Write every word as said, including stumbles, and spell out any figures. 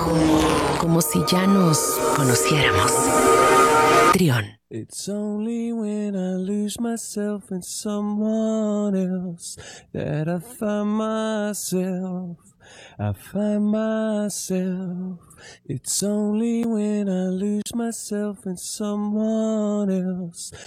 Como, como si ya nos conociéramos. Trión. It's only when I lose myself in someone else that I find myself. I find myself. It's only when I lose myself in someone else